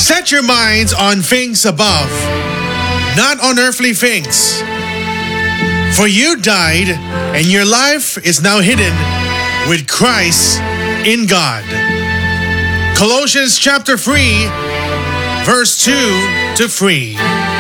Set your minds on things above, not on earthly things. For you died, and your life is now hidden with Christ in God. Colossians chapter 3, verse 2 to 3.